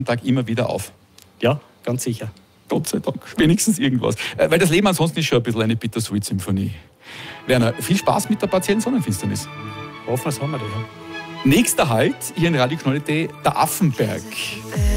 Tag immer wieder auf. Ja, ganz sicher. Gott sei Dank. Wenigstens irgendwas. Weil das Leben ansonsten ist schon ein bisschen eine Bittersweet-Symphonie. Werner, viel Spaß mit der partiellen Sonnenfinsternis. Hoffen wir, haben wir das, ja. Nächster Halt hier in Radio Knolle, der Affenberg.